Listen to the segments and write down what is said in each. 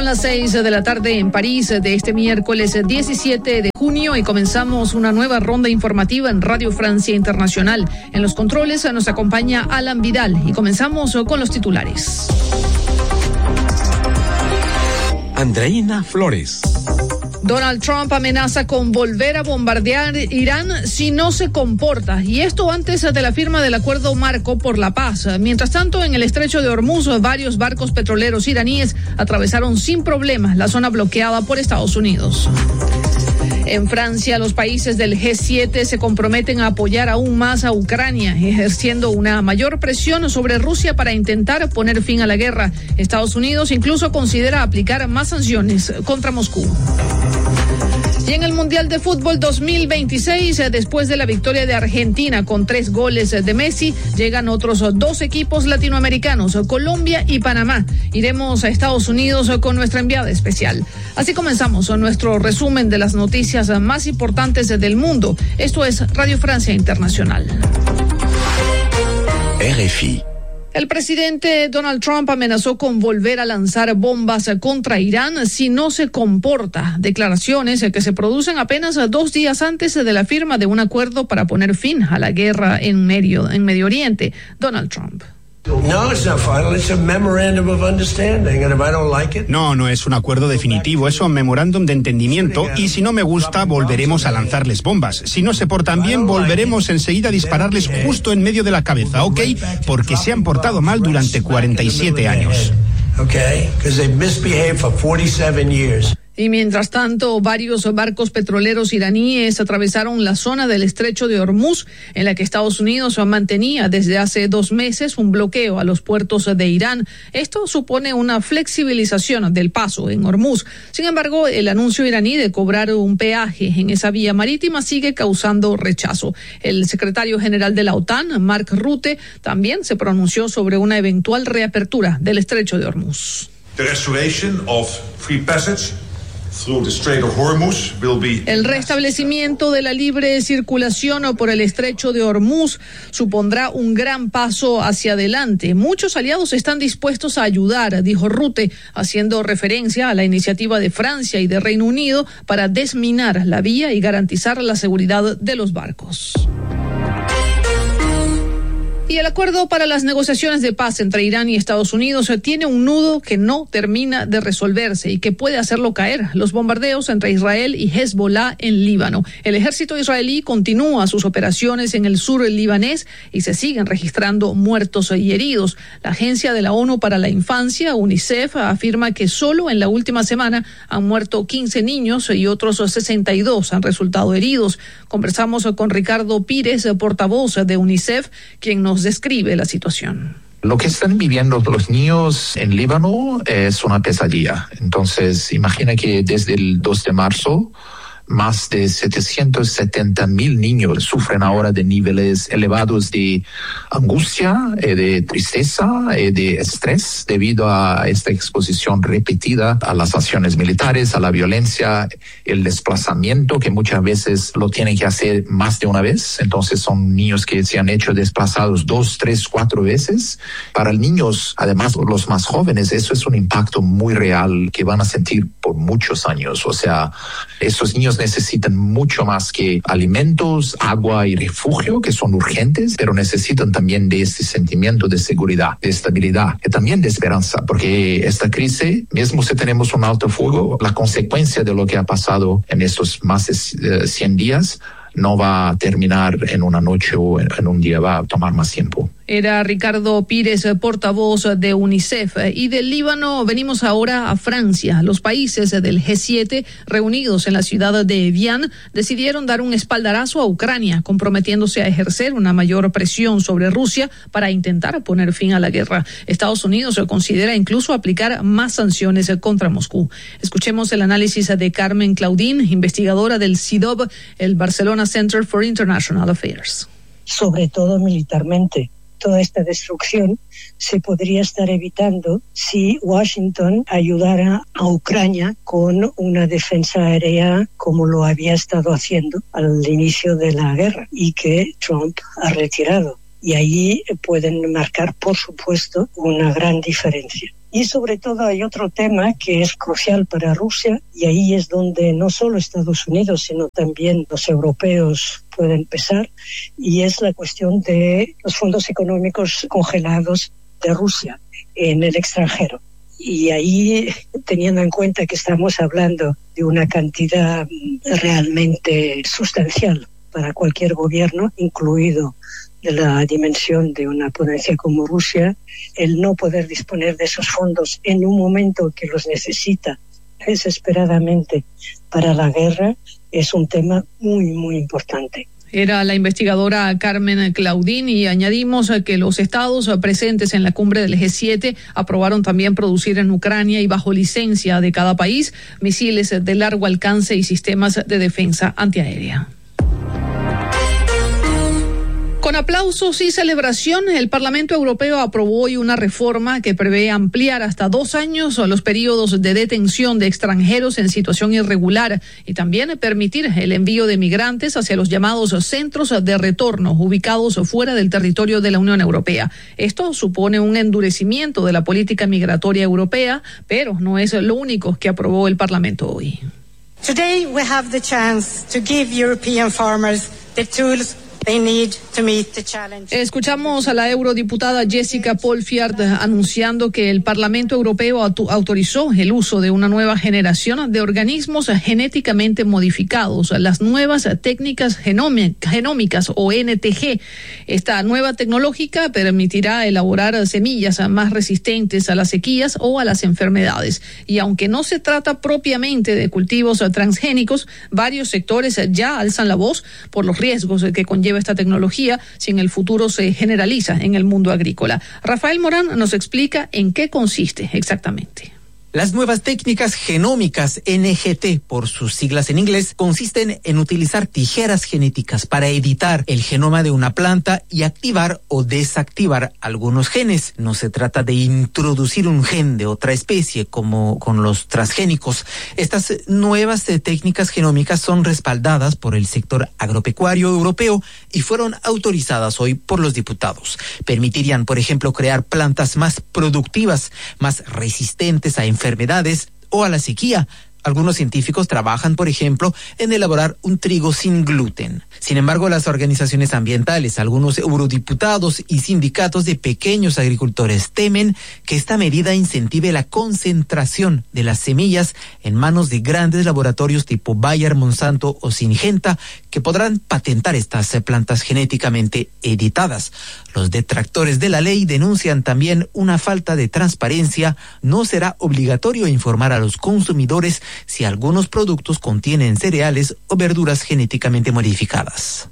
Son las 6 de la tarde en París de este miércoles 17 de junio y comenzamos una nueva ronda informativa en Radio Francia Internacional. En los controles nos acompaña Alan Vidal y comenzamos con los titulares. Andreina Flores. Donald Trump amenaza con volver a bombardear Irán si no se comporta, y esto antes de la firma del acuerdo marco por la paz. Mientras tanto, en el estrecho de Hormuz, varios barcos petroleros iraníes atravesaron sin problemas la zona bloqueada por Estados Unidos. En Francia, los países del G7 se comprometen a apoyar aún más a Ucrania, ejerciendo una mayor presión sobre Rusia para intentar poner fin a la guerra. Estados Unidos incluso considera aplicar más sanciones contra Moscú. Y en el Mundial de Fútbol 2026, después de la victoria de Argentina con 3 goles de Messi, llegan otros 2 equipos latinoamericanos, Colombia y Panamá. Iremos a Estados Unidos con nuestra enviada especial. Así comenzamos nuestro resumen de las noticias más importantes del mundo. Esto es Radio Francia Internacional. RFI. El presidente Donald Trump amenazó con volver a lanzar bombas contra Irán si no se comporta. Declaraciones que se producen apenas 2 días antes de la firma de un acuerdo para poner fin a la guerra en Medio Oriente. Donald Trump. No es un acuerdo definitivo, es un memorándum de entendimiento y si no me gusta volveremos a lanzarles bombas. Si no se portan bien volveremos enseguida a dispararles justo en medio de la cabeza, ¿ok? Porque se han portado mal durante 47 años. Y mientras tanto, varios barcos petroleros iraníes atravesaron la zona del estrecho de Hormuz, en la que Estados Unidos mantenía desde hace 2 meses un bloqueo a los puertos de Irán. Esto supone una flexibilización del paso en Hormuz. Sin embargo, el anuncio iraní de cobrar un peaje en esa vía marítima sigue causando rechazo. El secretario general de la OTAN, Mark Rutte, también se pronunció sobre una eventual reapertura del estrecho de Hormuz. The restoration of free passage through the Strait of Hormuz will be... El restablecimiento de la libre circulación por el estrecho de Hormuz supondrá un gran paso hacia adelante. Muchos aliados están dispuestos a ayudar, dijo Rutte, haciendo referencia a la iniciativa de Francia y de Reino Unido para desminar la vía y garantizar la seguridad de los barcos. Y el acuerdo para las negociaciones de paz entre Irán y Estados Unidos tiene un nudo que no termina de resolverse y que puede hacerlo caer: los bombardeos entre Israel y Hezbollah en Líbano. El ejército israelí continúa sus operaciones en el sur libanés y se siguen registrando muertos y heridos. La Agencia de la ONU para la Infancia, UNICEF, afirma que solo en la última semana han muerto 15 niños y otros 62 han resultado heridos. Conversamos con Ricardo Pires, portavoz de UNICEF, quien nos describe la situación. Lo que están viviendo los niños en Líbano es una pesadilla. Entonces, imagina que desde el 2 de marzo, más de 770,000 niños sufren ahora de niveles elevados de angustia, de tristeza, de estrés debido a esta exposición repetida a las acciones militares, a la violencia, el desplazamiento que muchas veces lo tienen que hacer más de una vez. Entonces son niños que se han hecho desplazados 2, 3, 4 veces. Para los niños, además los más jóvenes, eso es un impacto muy real que van a sentir por muchos años. O sea, estos niños necesitan mucho más que alimentos, agua y refugio, que son urgentes, pero necesitan también de este sentimiento de seguridad, de estabilidad y también de esperanza, porque esta crisis, mismo si tenemos un alto fuego, la consecuencia de lo que ha pasado en estos más de 100 días no va a terminar en una noche o en un día, va a tomar más tiempo. Era Ricardo Pires, portavoz de UNICEF. Y del Líbano venimos ahora a Francia. Los países del G7, reunidos en la ciudad de Evian, decidieron dar un espaldarazo a Ucrania, comprometiéndose a ejercer una mayor presión sobre Rusia para intentar poner fin a la guerra. Estados Unidos considera incluso aplicar más sanciones contra Moscú. Escuchemos el análisis de Carmen Claudín, investigadora del CIDOB, el Barcelona Center for International Affairs. Sobre todo militarmente. Toda esta destrucción se podría estar evitando si Washington ayudara a Ucrania con una defensa aérea como lo había estado haciendo al inicio de la guerra y que Trump ha retirado. y ahí pueden marcar, por supuesto, una gran diferencia. Y sobre todo hay otro tema que es crucial para Rusia, y ahí es donde no solo Estados Unidos, sino también los europeos pueden pesar, y es la cuestión de los fondos económicos congelados de Rusia en el extranjero. Y ahí, teniendo en cuenta que estamos hablando de una cantidad realmente sustancial para cualquier gobierno, incluido de la dimensión de una potencia como Rusia, el no poder disponer de esos fondos en un momento que los necesita desesperadamente para la guerra es un tema muy, muy importante. Era la investigadora Carmen Claudín, y añadimos que los estados presentes en la cumbre del G7 aprobaron también producir en Ucrania y bajo licencia de cada país misiles de largo alcance y sistemas de defensa antiaérea. Con aplausos y celebración, el Parlamento Europeo aprobó hoy una reforma que prevé ampliar hasta 2 años los periodos de detención de extranjeros en situación irregular y también permitir el envío de migrantes hacia los llamados centros de retorno ubicados fuera del territorio de la Unión Europea. Esto supone un endurecimiento de la política migratoria europea, pero no es lo único que aprobó el Parlamento hoy. Today we have the chance to give European farmers the tools they need to meet the challenge. Escuchamos a la eurodiputada Jessica Polfjard anunciando que el Parlamento Europeo autorizó el uso de una nueva generación de organismos genéticamente modificados, las nuevas técnicas genómicas o NTG. Esta nueva tecnológica permitirá elaborar semillas más resistentes a las sequías o a las enfermedades. Y aunque no se trata propiamente de cultivos transgénicos, varios sectores ya alzan la voz por los riesgos que conlleva esta tecnología si en el futuro se generaliza en el mundo agrícola. Rafael Morán nos explica en qué consiste exactamente. Las nuevas técnicas genómicas, NGT por sus siglas en inglés, consisten en utilizar tijeras genéticas para editar el genoma de una planta y activar o desactivar algunos genes. No se trata de introducir un gen de otra especie como con los transgénicos. Estas nuevas técnicas genómicas son respaldadas por el sector agropecuario europeo y fueron autorizadas hoy por los diputados. Permitirían, por ejemplo, crear plantas más productivas, más resistentes a enfermedades o a la sequía. Algunos científicos trabajan, por ejemplo, en elaborar un trigo sin gluten. Sin embargo, las organizaciones ambientales, algunos eurodiputados y sindicatos de pequeños agricultores temen que esta medida incentive la concentración de las semillas en manos de grandes laboratorios tipo Bayer, Monsanto o Syngenta, que podrán patentar estas plantas genéticamente editadas. Los detractores de la ley denuncian también una falta de transparencia. No será obligatorio informar a los consumidores si algunos productos contienen cereales o verduras genéticamente modificadas.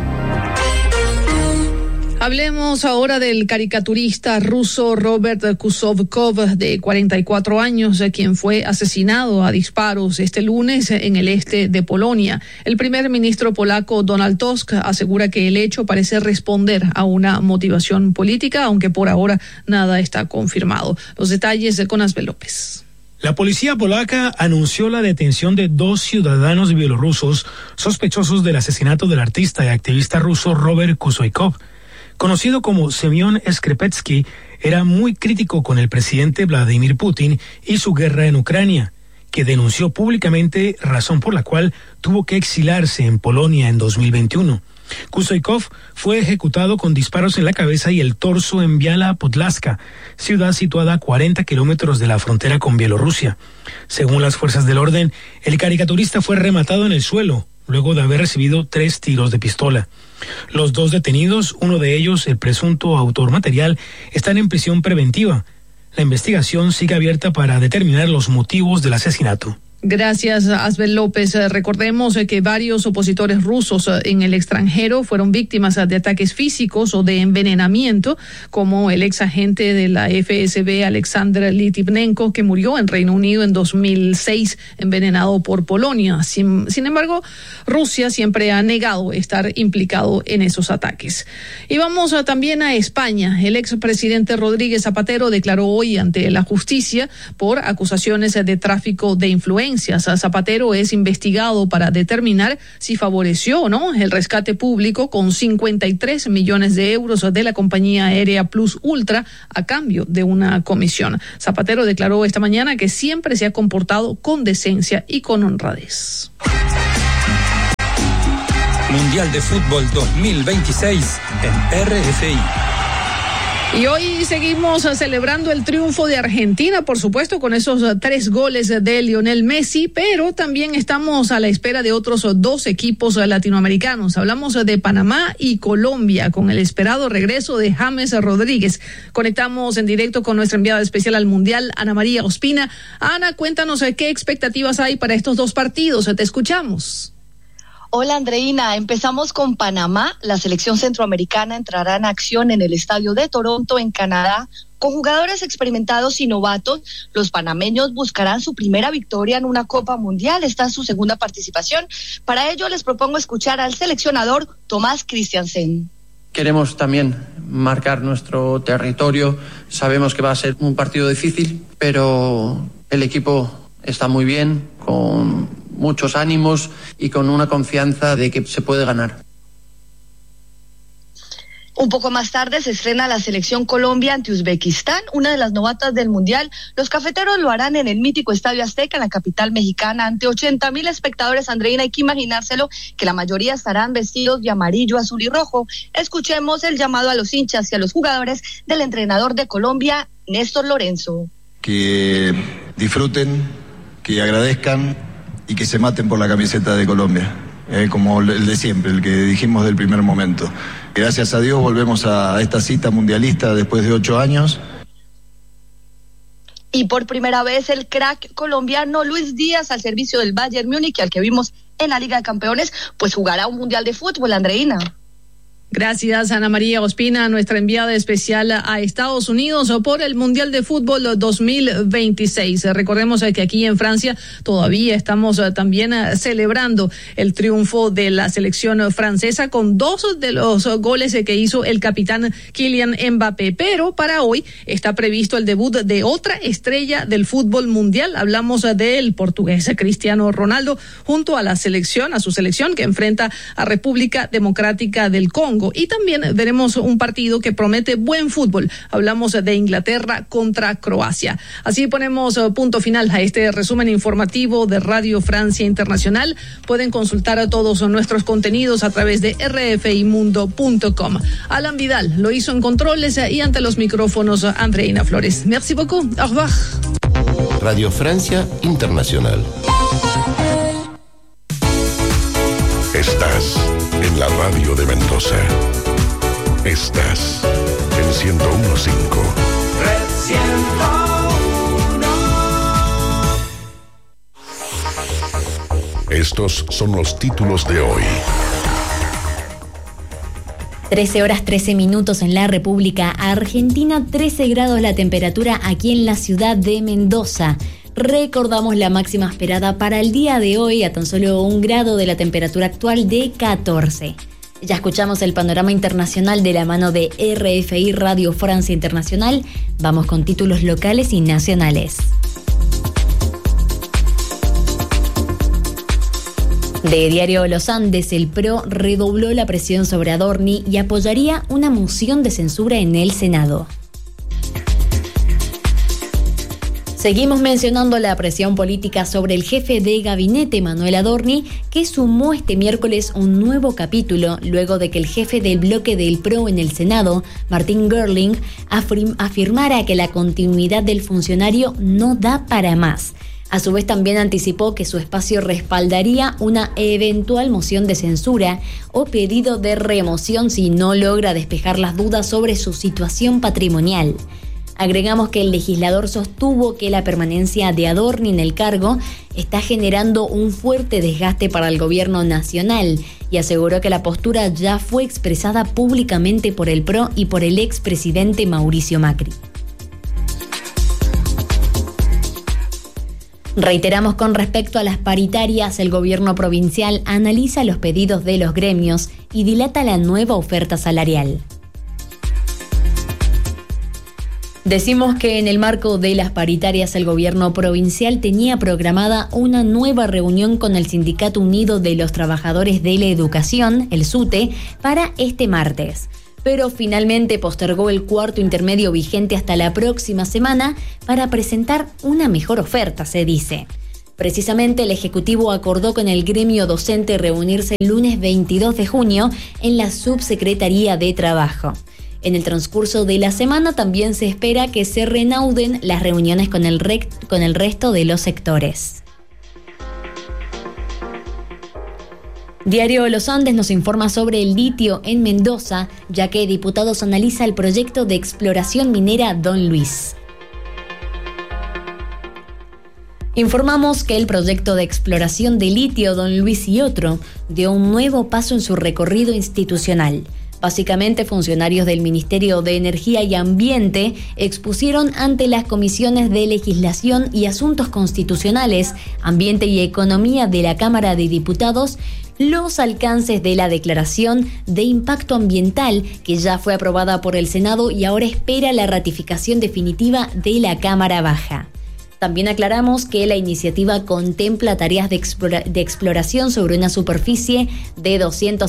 Hablemos ahora del caricaturista ruso Robert Kuzovkov, de 44 años, quien fue asesinado a disparos este lunes en el este de Polonia. El primer ministro polaco Donald Tusk asegura que el hecho parece responder a una motivación política, aunque por ahora nada está confirmado. Los detalles con Asbel López. La policía polaca anunció la detención de 2 ciudadanos bielorrusos sospechosos del asesinato del artista y activista ruso Robert Kuzovkov. Conocido como Semyon Skripetsky, era muy crítico con el presidente Vladimir Putin y su guerra en Ucrania, que denunció públicamente, razón por la cual tuvo que exilarse en Polonia en 2021. Kuzovkov fue ejecutado con disparos en la cabeza y el torso en Biała Podlaska, ciudad situada a 40 kilómetros de la frontera con Bielorrusia. Según las fuerzas del orden, el caricaturista fue rematado en el suelo, luego de haber recibido 3 tiros de pistola. Los 2 detenidos, uno de ellos el presunto autor material, están en prisión preventiva. La investigación sigue abierta para determinar los motivos del asesinato. Gracias, Asbel López. Recordemos que varios opositores rusos en el extranjero fueron víctimas de ataques físicos o de envenenamiento, como el ex agente de la FSB Alexander Litvinenko, que murió en Reino Unido en 2006 envenenado por Polonia. Sin embargo, Rusia siempre ha negado estar implicado en esos ataques. Y vamos también a España. El expresidente Rodríguez Zapatero declaró hoy ante la justicia por acusaciones de tráfico de influencias ocurrencias. Zapatero es investigado para determinar si favoreció o no el rescate público con 53 millones de euros de la compañía aérea Plus Ultra a cambio de una comisión. Zapatero declaró esta mañana que siempre se ha comportado con decencia y con honradez. Mundial de Fútbol 2026 en RFI. Y hoy seguimos celebrando el triunfo de Argentina, por supuesto, con esos 3 goles de Lionel Messi, pero también estamos a la espera de otros 2 equipos latinoamericanos. Hablamos de Panamá y Colombia, con el esperado regreso de James Rodríguez. Conectamos en directo con nuestra enviada especial al Mundial, Ana María Ospina. Ana, cuéntanos qué expectativas hay para estos 2 partidos. Te escuchamos. Hola Andreina, empezamos con Panamá. La selección centroamericana entrará en acción en el estadio de Toronto, en Canadá, con jugadores experimentados y novatos. Los panameños buscarán su primera victoria en una Copa Mundial. Esta es su segunda participación. Para ello les propongo escuchar al seleccionador Tomás Christiansen. Queremos también marcar nuestro territorio. Sabemos que va a ser un partido difícil, pero el equipo está muy bien, con muchos ánimos y con una confianza de que se puede ganar. Un poco más tarde se estrena la selección Colombia ante Uzbekistán, una de las novatas del Mundial. Los cafeteros lo harán en el mítico Estadio Azteca, en la capital mexicana, ante 80,000 espectadores. Andreina, hay que imaginárselo, que la mayoría estarán vestidos de amarillo, azul y rojo. Escuchemos el llamado a los hinchas y a los jugadores del entrenador de Colombia, Néstor Lorenzo. Que disfruten, que agradezcan y que se maten por la camiseta de Colombia, como el de siempre, el que dijimos del primer momento. Gracias a Dios volvemos a esta cita mundialista después de 8 años. Y por primera vez el crack colombiano Luis Díaz, al servicio del Bayern Múnich, al que vimos en la Liga de Campeones, pues jugará un Mundial de Fútbol, Andreina. Gracias, Ana María Ospina, nuestra enviada especial a Estados Unidos por el Mundial de Fútbol 2026. Recordemos que aquí en Francia todavía estamos también celebrando el triunfo de la selección francesa con 2 de los goles que hizo el capitán Kylian Mbappé. Pero para hoy está previsto el debut de otra estrella del fútbol mundial. Hablamos del portugués Cristiano Ronaldo junto a su selección que enfrenta a República Democrática del Congo. Y también veremos un partido que promete buen fútbol. Hablamos de Inglaterra contra Croacia. Así ponemos punto final a este resumen informativo de Radio Francia Internacional. Pueden consultar todos nuestros contenidos a través de rfimundo.com. Alan Vidal lo hizo en controles y ante los micrófonos Andreina Flores. Merci beaucoup. Au revoir. Radio Francia Internacional. Estás en la radio de Mendoza. Estás en 101.5. Red 101. Estos son los títulos de hoy. 13:13 en la República Argentina, 13 grados la temperatura aquí en la ciudad de Mendoza. Recordamos la máxima esperada para el día de hoy, a tan solo 1 grado de la temperatura actual de 14. Ya escuchamos el panorama internacional de la mano de RFI Radio Francia Internacional. Vamos con títulos locales y nacionales. De Diario Los Andes, el PRO redobló la presión sobre Adorni y apoyaría una moción de censura en el Senado. Seguimos mencionando la presión política sobre el jefe de gabinete, Manuel Adorni, que sumó este miércoles un nuevo capítulo luego de que el jefe del bloque del PRO en el Senado, Martín Görling, afirmara que la continuidad del funcionario no da para más. A su vez también anticipó que su espacio respaldaría una eventual moción de censura o pedido de remoción si no logra despejar las dudas sobre su situación patrimonial. Agregamos que el legislador sostuvo que la permanencia de Adorni en el cargo está generando un fuerte desgaste para el gobierno nacional y aseguró que la postura ya fue expresada públicamente por el PRO y por el expresidente Mauricio Macri. Reiteramos con respecto a las paritarias, el gobierno provincial analiza los pedidos de los gremios y dilata la nueva oferta salarial. Decimos que en el marco de las paritarias el gobierno provincial tenía programada una nueva reunión con el Sindicato Unido de los Trabajadores de la Educación, el SUTE, para este martes. Pero finalmente postergó el cuarto intermedio vigente hasta la próxima semana para presentar una mejor oferta, se dice. Precisamente el Ejecutivo acordó con el gremio docente reunirse el lunes 22 de junio en la Subsecretaría de Trabajo. En el transcurso de la semana también se espera que se reanuden las reuniones con el resto de los sectores. Diario Los Andes nos informa sobre el litio en Mendoza, ya que diputados analiza el proyecto de exploración minera Don Luis. Informamos que el proyecto de exploración de litio Don Luis y otro dio un nuevo paso en su recorrido institucional. Básicamente, funcionarios del Ministerio de Energía y Ambiente expusieron ante las comisiones de Legislación y Asuntos Constitucionales, Ambiente y Economía de la Cámara de Diputados los alcances de la Declaración de Impacto Ambiental, que ya fue aprobada por el Senado y ahora espera la ratificación definitiva de la Cámara Baja. También aclaramos que la iniciativa contempla tareas de exploración sobre una superficie de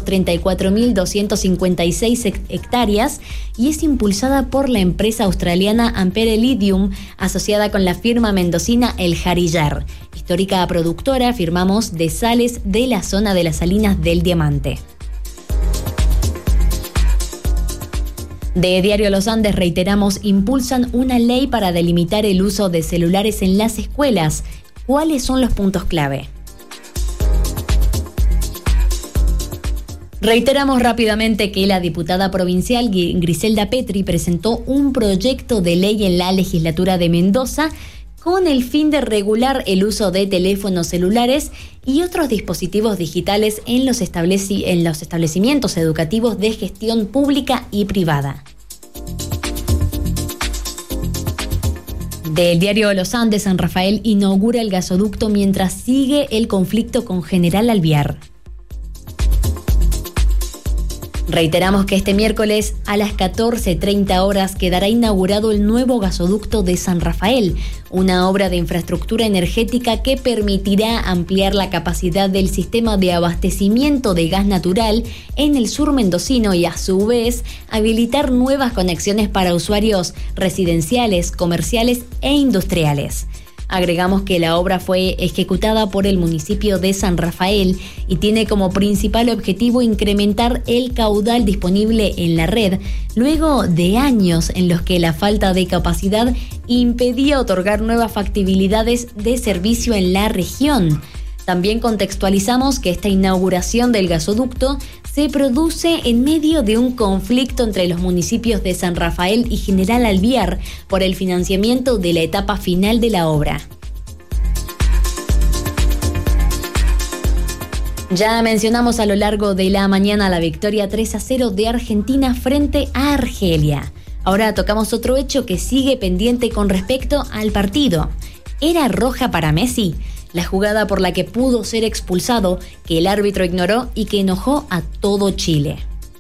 234.256 hectáreas y es impulsada por la empresa australiana Ampere Lithium, asociada con la firma mendocina El Jarillar, histórica productora, afirmamos, de sales de la zona de las Salinas del Diamante. De Diario Los Andes reiteramos, impulsan una ley para delimitar el uso de celulares en las escuelas. ¿Cuáles son los puntos clave? Reiteramos rápidamente que la diputada provincial Griselda Petri presentó un proyecto de ley en la legislatura de Mendoza con el fin de regular el uso de teléfonos celulares y otros dispositivos digitales en los establecimientos educativos de gestión pública y privada. Del Diario Los Andes, San Rafael inaugura el gasoducto mientras sigue el conflicto con General Alvear. Reiteramos que este miércoles a las 14:30 horas quedará inaugurado el nuevo gasoducto de San Rafael, una obra de infraestructura energética que permitirá ampliar la capacidad del sistema de abastecimiento de gas natural en el sur mendocino y a su vez habilitar nuevas conexiones para usuarios residenciales, comerciales e industriales. Agregamos que la obra fue ejecutada por el municipio de San Rafael y tiene como principal objetivo incrementar el caudal disponible en la red, luego de años en los que la falta de capacidad impedía otorgar nuevas factibilidades de servicio en la región. También contextualizamos que esta inauguración del gasoducto se produce en medio de un conflicto entre los municipios de San Rafael y General Alvear por el financiamiento de la etapa final de la obra. Ya mencionamos a lo largo de la mañana la victoria 3-0 de Argentina frente a Argelia. Ahora tocamos otro hecho que sigue pendiente con respecto al partido. ¿Era roja para Messi? La jugada por la que pudo ser expulsado, que el árbitro ignoró y que enojó a todo Chile.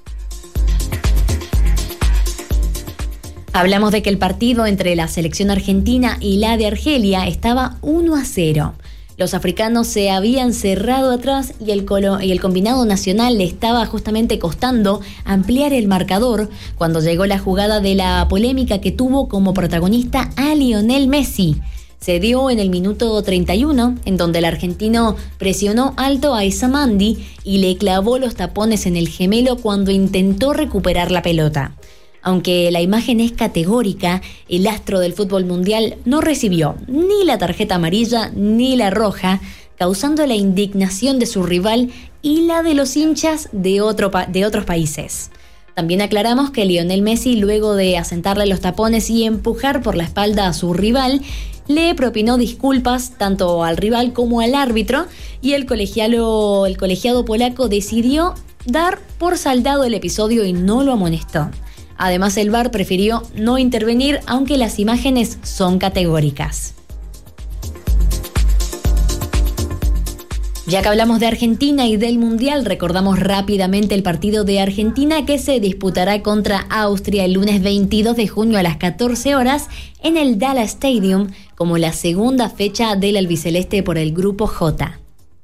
Hablamos de que el partido entre la selección argentina y la de Argelia estaba 1-0. Los africanos se habían cerrado atrás y el combinado nacional le estaba justamente costando ampliar el marcador cuando llegó la jugada de la polémica que tuvo como protagonista a Lionel Messi. Se dio en el minuto 31, en donde el argentino presionó alto a Isamandi y le clavó los tapones en el gemelo cuando intentó recuperar la pelota. Aunque la imagen es categórica, el astro del fútbol mundial no recibió ni la tarjeta amarilla ni la roja, causando la indignación de su rival y la de los hinchas de otros países. También aclaramos que Lionel Messi, luego de asentarle los tapones y empujar por la espalda a su rival, le propinó disculpas tanto al rival como al árbitro y el colegiado polaco decidió dar por saldado el episodio y no lo amonestó. Además, el VAR prefirió no intervenir, aunque las imágenes son categóricas. Ya que hablamos de Argentina y del Mundial, recordamos rápidamente el partido de Argentina que se disputará contra Austria el lunes 22 de junio a las 14 horas en el Dallas Stadium como la segunda fecha del albiceleste por el Grupo J.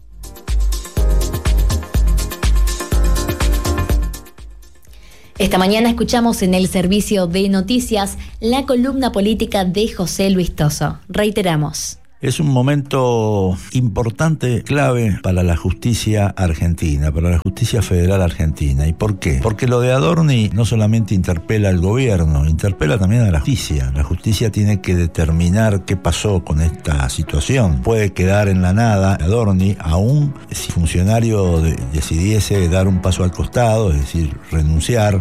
Esta mañana escuchamos en el servicio de noticias la columna política de José Luis Toso. Reiteramos. Es un momento importante, clave para la justicia argentina, para la justicia federal argentina. ¿Y por qué? Porque lo de Adorni no solamente interpela al gobierno, interpela también a la justicia. La justicia tiene que determinar qué pasó con esta situación. Puede quedar en la nada Adorni, aún si el funcionario decidiese dar un paso al costado, es decir, renunciar,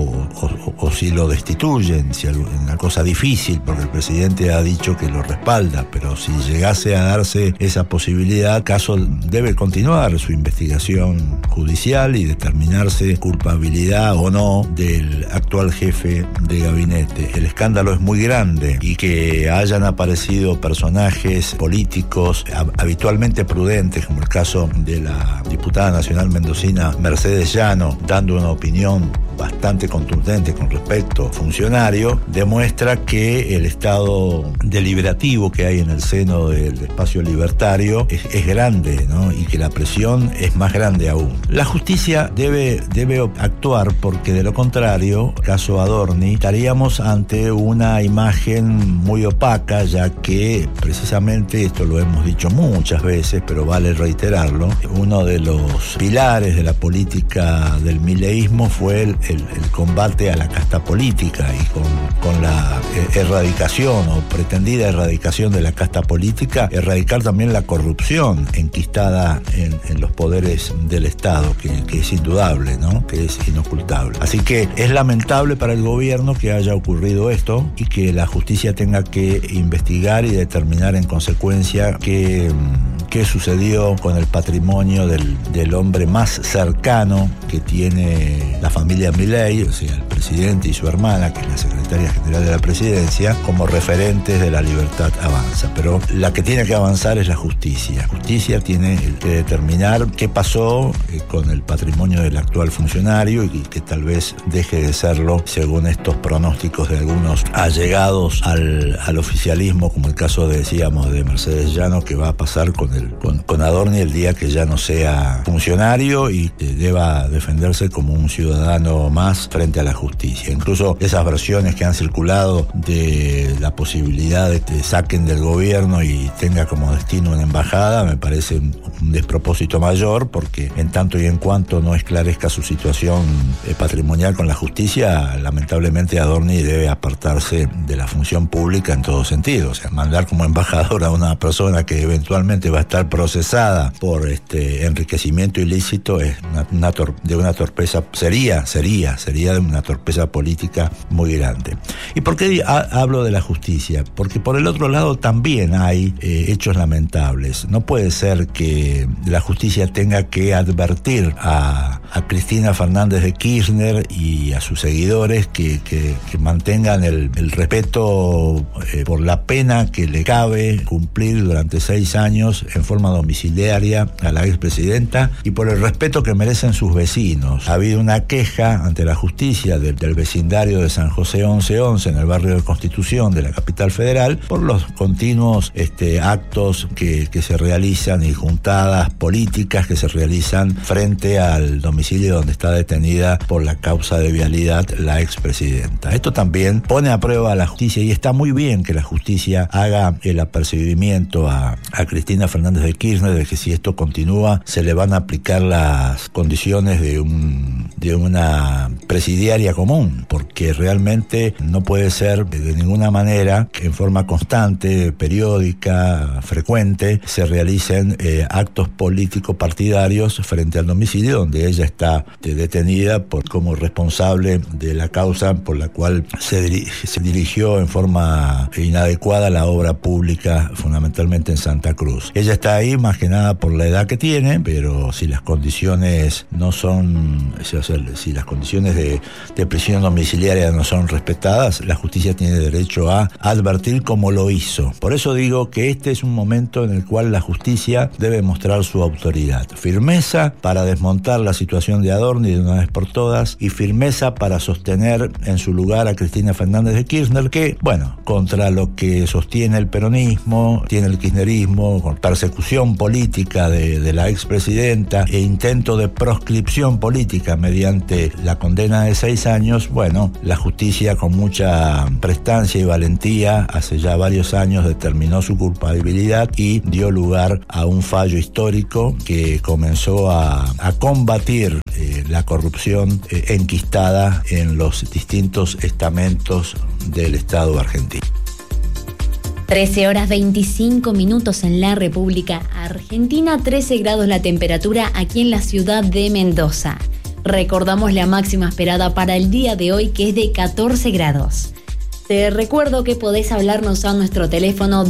o si lo destituyen, si es una cosa difícil, porque el presidente ha dicho que lo respalda, pero si llegase a darse esa posibilidad, caso debe continuar su investigación judicial y determinarse culpabilidad o no del actual jefe de gabinete. El escándalo es muy grande y que hayan aparecido personajes políticos habitualmente prudentes, como el caso de la diputada nacional mendocina Mercedes Llano, dando una opinión bastante contundente con respecto al funcionario, demuestra que el estado deliberativo que hay en el seno del espacio libertario es grande, ¿no? Y que la presión es más grande aún. La justicia debe actuar, porque de lo contrario, caso Adorni, estaríamos ante una imagen muy opaca, ya que precisamente, esto lo hemos dicho muchas veces, pero vale reiterarlo, uno de los pilares de la política del mileísmo fue el combate a la casta política, y con la erradicación o pretendida erradicación de la casta política, erradicar también la corrupción enquistada en los poderes del Estado, que es indudable, ¿no? Que es inocultable. Así que es lamentable para el gobierno que haya ocurrido esto y que la justicia tenga que investigar y determinar en consecuencia qué sucedió con el patrimonio del hombre más cercano que tiene la familia Milei, o sea, el presidente y su hermana, que es la secretaria general de la presidencia, como referentes de la Libertad Avanza. Pero la que tiene que avanzar es la justicia. La justicia tiene que determinar qué pasó con el patrimonio del actual funcionario, y que tal vez deje de serlo según estos pronósticos de algunos allegados al oficialismo, como el caso, decíamos, de Mercedes Llano, que va a pasar con Adorni el día que ya no sea funcionario y que deba defenderse como un ciudadano más frente a la justicia. Incluso esas versiones que han circulado de la posibilidad de que saquen del gobierno y tenga como destino una embajada, me parece un despropósito mayor, porque en tanto y en cuanto no esclarezca su situación patrimonial con la justicia, lamentablemente Adorni debe apartarse de la función pública en todo sentido. O sea, mandar como embajador a una persona que eventualmente va a estar procesada por enriquecimiento ilícito es de una torpeza, sería de una torpeza política muy grande. ¿Y por qué hablo de la justicia? Porque por el otro lado también hay hechos lamentables. No puede ser que la justicia tenga que advertir a Cristina Fernández de Kirchner y a sus seguidores que mantengan el respeto por la pena que le cabe cumplir durante 6 años en forma domiciliaria a la expresidenta, y por el respeto que merecen sus vecinos. Ha habido una queja ante la justicia del vecindario de San José 1111 en el barrio de Constitución de la capital federal por los continuos actos que se realizan y juntadas políticas que se realizan frente al domicilio donde está detenida por la causa de vialidad la expresidenta. Esto también pone a prueba a la justicia, y está muy bien que la justicia haga el apercibimiento a Cristina Fernández de Kirchner de que si esto continúa se le van a aplicar las condiciones de una presidiaria común, porque realmente no puede ser de ninguna manera que en forma constante, periódica, frecuente, se realicen actos político-partidarios frente al domicilio donde ella está detenida como responsable de la causa por la cual se dirigió en forma inadecuada la obra pública, fundamentalmente en Santa Cruz. Ella está ahí más que nada por la edad que tiene, pero si las condiciones no son, si las condiciones de prisión domiciliaria no son respetadas, la justicia tiene derecho a advertir como lo hizo. Por eso digo que este es un momento en el cual la justicia debe mostrar su autoridad. Firmeza para desmontar la situación de Adorni de una vez por todas y firmeza para sostener en su lugar a Cristina Fernández de Kirchner, que, bueno, contra lo que sostiene el peronismo, tiene el kirchnerismo, con persecución política de la expresidenta e intento de proscripción política mediante la condena de 6 años, bueno, la justicia con mucha prestancia y valentía hace ya varios años determinó su culpabilidad y dio lugar a un fallo histórico que comenzó a combatir la corrupción enquistada en los distintos estamentos del Estado argentino. 13:25 en la República Argentina, 13 grados la temperatura aquí en la ciudad de Mendoza. Recordamos la máxima esperada para el día de hoy, que es de 14 grados. Te recuerdo que podés hablarnos a nuestro teléfono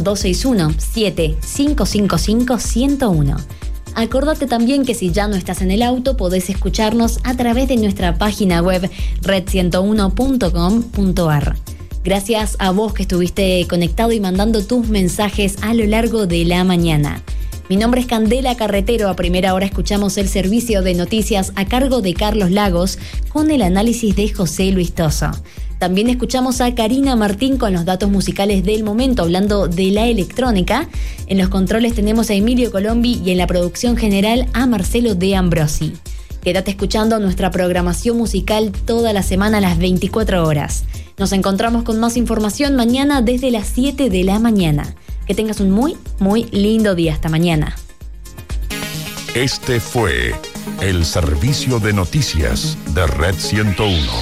261-7555-101. Acordate también que si ya no estás en el auto, podés escucharnos a través de nuestra página web red101.com.ar. Gracias a vos que estuviste conectado y mandando tus mensajes a lo largo de la mañana. Mi nombre es Candela Carretero. A primera hora escuchamos el servicio de noticias a cargo de Carlos Lagos con el análisis de José Luis Toso. También escuchamos a Karina Martín con los datos musicales del momento, hablando de la electrónica. En los controles tenemos a Emilio Colombi y en la producción general a Marcelo De Ambrosi. Quédate escuchando nuestra programación musical toda la semana a las 24 horas. Nos encontramos con más información mañana desde las 7 de la mañana. Que tengas un muy, muy lindo día. Hasta mañana. Este fue el servicio de noticias de Red 101.